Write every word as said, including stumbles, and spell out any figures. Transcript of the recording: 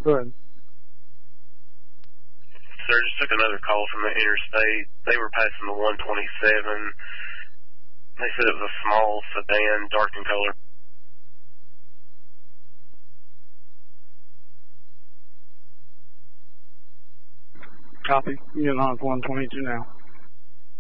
Go ahead. Sir, just took another call from the interstate. They were passing the one twenty-seven. They said it was a small sedan, dark in color. Copy. You get on one twenty-two now.